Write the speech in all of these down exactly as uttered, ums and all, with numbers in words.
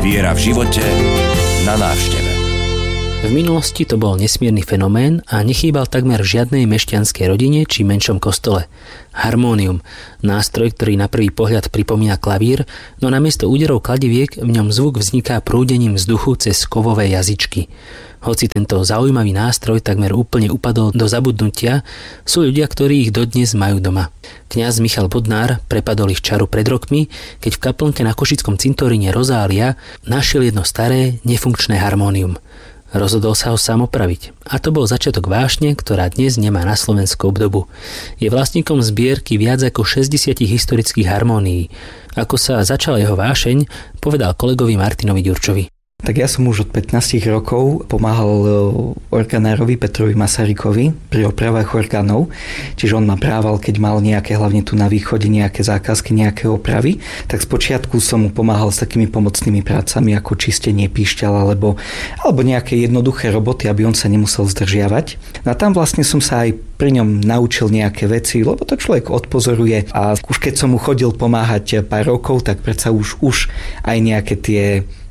Viera v živote na návšteve. V minulosti to bol nesmierny fenomén a nechýbal takmer žiadnej mešťanskej rodine či menšom kostole. Harmónium, nástroj, ktorý na prvý pohľad pripomína klavír, no namiesto úderov kladiviek v ňom zvuk vzniká prúdením vzduchu cez kovové jazyčky. Hoci tento zaujímavý nástroj takmer úplne upadol do zabudnutia, sú ľudia, ktorí ich dodnes majú doma. Kňaz Michal Bodnár prepadol ich čaru pred rokmi, keď v kaplnke na košickom cintoríne Rozália našiel jedno staré, nefunkčné harmónium. Rozhodol sa ho sám opraviť. A to bol začiatok vášne, ktorá dnes nemá na Slovensku obdobu. Je vlastníkom zbierky viac ako šesťdesiat historických harmónií. Ako sa začala jeho vášeň, povedal kolegovi Martinovi Ďurčovi. Tak ja som už od pätnásť rokov pomáhal organárovi Petrovi Masarykovi pri opravách orgánov. Čiže on ma prával, keď mal nejaké, hlavne tu na východe, nejaké zákazky, nejaké opravy. Tak spočiatku som mu pomáhal s takými pomocnými prácami ako čistenie píšťal alebo, alebo nejaké jednoduché roboty, aby on sa nemusel zdržiavať. A tam vlastne som sa aj pri ňom naučil nejaké veci, lebo to človek odpozoruje a už keď som mu chodil pomáhať pár rokov, tak predsa už, už aj nejaké tie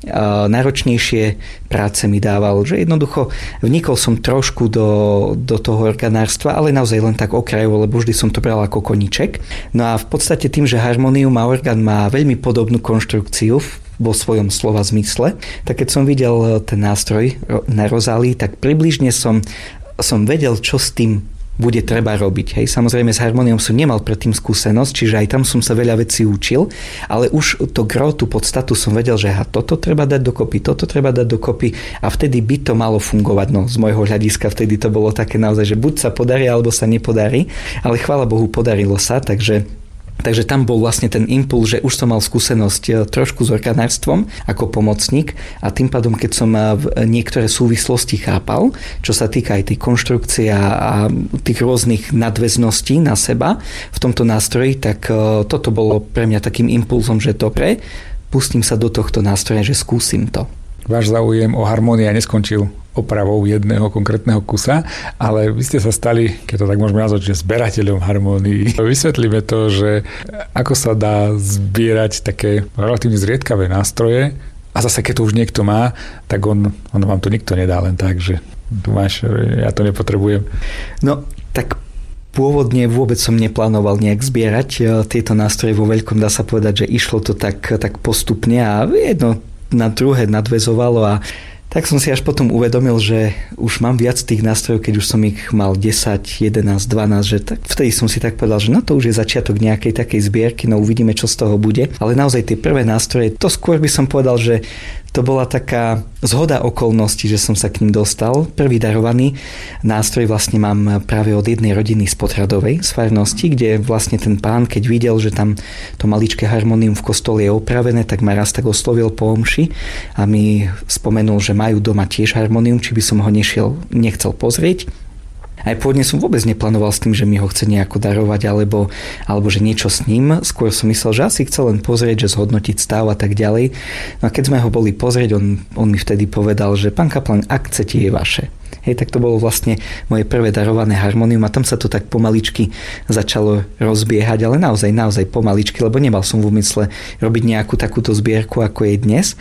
náročnejšie práce mi dával, že jednoducho vnikol som trošku do, do toho organárstva, ale naozaj len tak okrajovo, lebo vždy som to bral ako koníček. No a v podstate tým, že harmónium a orgán má veľmi podobnú konštrukciu vo svojom slova zmysle, tak keď som videl ten nástroj na Rozálii, tak približne som, som vedel, čo s tým bude treba robiť. Hej. Samozrejme s harmóniom som nemal predtým skúsenosť, čiže aj tam som sa veľa vecí učil, ale už to gro, tú podstatu som vedel, že aha, toto treba dať dokopy, toto treba dať dokopy a vtedy by to malo fungovať. No z môjho hľadiska vtedy to bolo také naozaj, že buď sa podarí, alebo sa nepodarí, ale chvála Bohu podarilo sa, takže Takže tam bol vlastne ten impuls, že už som mal skúsenosť trošku s organárstvom ako pomocník a tým pádom, keď som niektoré súvislosti chápal, čo sa týka aj tej konštrukcie a tých rôznych nadväzností na seba v tomto nástroji, tak toto bolo pre mňa takým impulzom, že dobre, pustím sa do tohto nástroja, že skúsim to. Váš záujem o harmónia neskončil opravou jedného konkrétneho kusa, ale vy ste sa stali, keď to tak môžeme nazvať, že zberateľom harmónií. Vysvetlíme to, že ako sa dá zbierať také relatívne zriedkavé nástroje a zase keď to už niekto má, tak on, on vám to nikto nedá len tak, že tu máš, ja to nepotrebujem. No, tak pôvodne vôbec som neplánoval nejak zbierať tieto nástroje vo veľkom, dá sa povedať, že išlo to tak, tak postupne a jedno na druhé nadväzovalo a tak som si až potom uvedomil, že už mám viac tých nástrojov, keď už som ich mal desať, jedenásť, dvanásť, že tak vtedy som si tak povedal, že no to už je začiatok nejakej takej zbierky, no uvidíme, čo z toho bude. Ale naozaj tie prvé nástroje, to skôr by som povedal, že to bola taká zhoda okolností, že som sa k ním dostal. Prvý darovaný nástroj vlastne mám práve od jednej rodiny z Podhradovej, z farnosti, kde vlastne ten pán, keď videl, že tam to maličké harmónium v kostole je opravené, tak ma raz tak oslovil po omši a mi spomenul, že majú doma tiež harmónium, či by som ho nešiel, nechcel pozrieť. Aj pôvodne som vôbec neplánoval s tým, že mi ho chce nejako darovať alebo, alebo že niečo s ním. Skôr som myslel, že asi chcel len pozrieť, že zhodnotiť stav a tak ďalej. No a keď sme ho boli pozrieť, on, on mi vtedy povedal, že pán kaplan, ak chcete, je vaše. Hej, tak to bolo vlastne moje prvé darované harmónium a tam sa to tak pomaličky začalo rozbiehať, ale naozaj, naozaj pomaličky, lebo nemal som v úmysle robiť nejakú takúto zbierku, ako je dnes,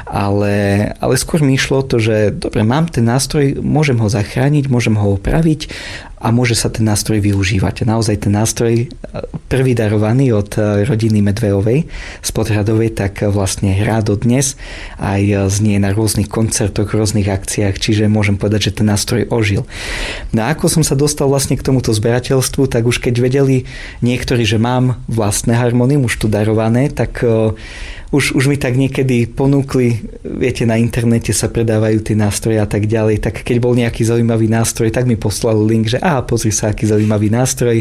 ale, ale skôr mi išlo to, že dobre, mám ten nástroj, môžem ho zachrániť, môžem ho opraviť a môže sa ten nástroj využívať. Naozaj ten nástroj prvý darovaný od rodiny Medvejovej z Podhradovej, tak vlastne hrá dodnes, aj znie na rôznych koncertoch, rôznych akciách, čiže môžem povedať, že ten nástroj ožil. No a ako som sa dostal vlastne k tomuto zberateľstvu, tak už keď vedeli niektorí, že mám vlastné harmónium, už tu darované, tak Už, už mi tak niekedy ponúkli, viete, na internete sa predávajú tie nástroje a tak ďalej, tak keď bol nejaký zaujímavý nástroj, tak mi poslal link, že aha, pozri sa, aký zaujímavý nástroj.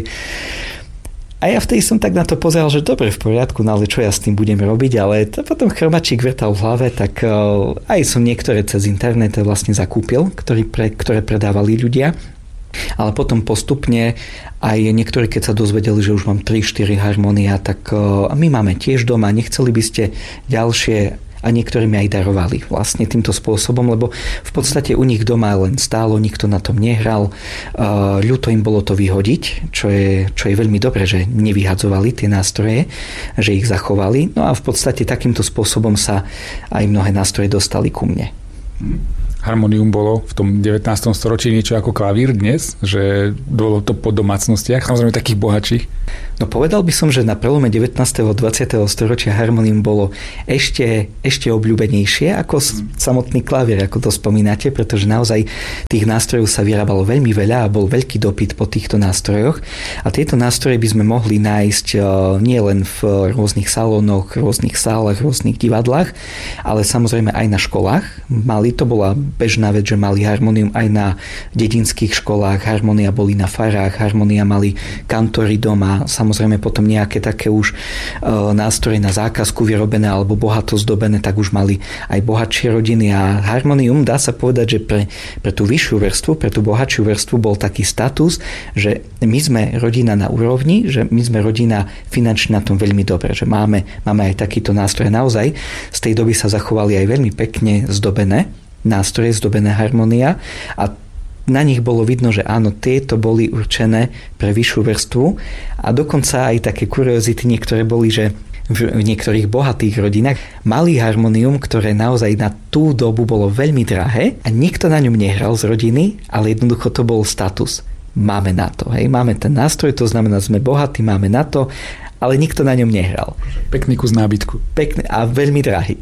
A ja vtedy som tak na to pozeral, že dobre, v poriadku, no ale čo ja s tým budem robiť, ale to potom chromačík vrtal v hlave, tak aj som niektoré cez internet vlastne zakúpil, ktoré, pre, ktoré predávali ľudia. Ale potom postupne aj niektorí, keď sa dozvedeli, že už mám tri štyri harmónia, tak my máme tiež doma, nechceli by ste ďalšie. a niektorí mi aj darovali vlastne týmto spôsobom, lebo v podstate u nich doma len stálo, nikto na tom nehral. Ľúto im bolo to vyhodiť, čo je, čo je veľmi dobré, že nevyhadzovali tie nástroje, že ich zachovali. No a v podstate takýmto spôsobom sa aj mnohé nástroje dostali ku mne. Harmonium bolo v tom devätnástom storočí niečo ako klavír dnes, že bolo to po domácnostiach, samozrejme takých bohatších. No povedal by som, že na prelome devätnásteho a dvadsiateho storočia harmonium bolo ešte, ešte obľúbenejšie ako hmm. samotný klavír, ako to spomínate, pretože naozaj tých nástrojov sa vyrábalo veľmi veľa a bol veľký dopyt po týchto nástrojoch. A tieto nástroje by sme mohli nájsť nie len v rôznych salónoch, rôznych sálach, rôznych divadlách, ale samozrejme aj na školách. Mali, to bola bežná vec, že mali harmonium aj na dedinských školách, harmonia boli na farách, harmonia mali kantory doma, samozrejme potom nejaké také už e, nástroje na zákazku vyrobené alebo bohato zdobené, tak už mali aj bohatšie rodiny a harmonium, dá sa povedať, že pre, pre tú vyššiu vrstvu, pre tú bohatšiu vrstvu bol taký status, že my sme rodina na úrovni, že my sme rodina finančne na tom veľmi dobre, že máme, máme aj takýto nástroj. Naozaj z tej doby sa zachovali aj veľmi pekne zdobené nástroje, zdobené harmonia a na nich bolo vidno, že áno, tieto boli určené pre vyššiu vrstvu a dokonca aj také kuriozity niektoré boli, že v niektorých bohatých rodinách mali harmonium, ktoré naozaj na tú dobu bolo veľmi drahé a nikto na ňom nehral z rodiny, ale jednoducho to bol status. Máme na to, hej, máme ten nástroj, to znamená, sme bohatí, máme na to, ale nikto na ňom nehral. Pekný kus nábytku. Pekný a veľmi drahý.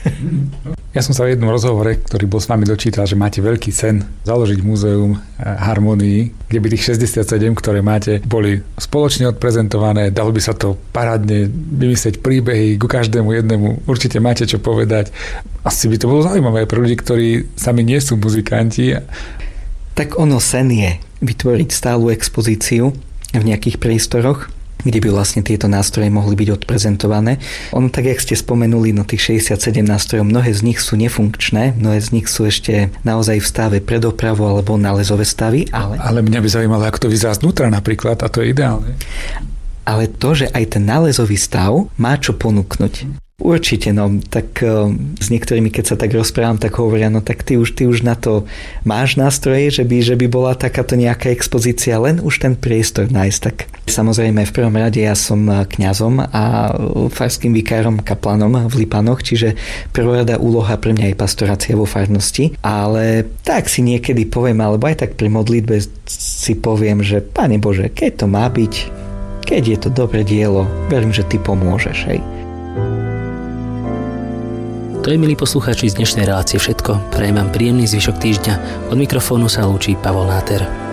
Ja som sa v jednom rozhovore, ktorý bol s vami, dočítal, že máte veľký sen založiť múzeum harmonii, kde by tých šesťdesiatsedem, ktoré máte, boli spoločne odprezentované, dalo by sa to parádne vymyslieť príbehy, ku každému jednému určite máte čo povedať. Asi by to bolo zaujímavé pre ľudí, ktorí sami nie sú muzikanti. Tak ono sen je vytvoriť stálu expozíciu v nejakých priestoroch, kde by vlastne tieto nástroje mohli byť odprezentované. Ono, tak jak ste spomenuli, no tých šesťdesiatsedem nástrojov, mnohé z nich sú nefunkčné, mnohé z nich sú ešte naozaj v stave pre dopravu alebo nálezové stavy. Ale, ale mňa by zaujímalo, ako to vyzerá znútra napríklad, a to je ideálne. Ale to, že aj ten nálezový stav má čo ponúknuť. Určite, no, tak uh, s niektorými, keď sa tak rozprávam, tak hovoria, no tak ty už, ty už na to máš nástroje, že by, že by bola takáto nejaká expozícia, len už ten priestor nájsť. Tak samozrejme, v prvom rade ja som kňazom a farským vikárom, kaplanom v Lipanoch, čiže prvorada úloha pre mňa je pastorácia vo farnosti, ale tak si niekedy poviem, alebo aj tak pri modlitbe si poviem, že Pane Bože, keď to má byť, keď je to dobré dielo, verím, že ty pomôžeš, hej. To je, milí poslucháči, z dnešnej relácie všetko. Prajem vám príjemný zvyšok týždňa. Od mikrofónu sa lúči Pavol Náter.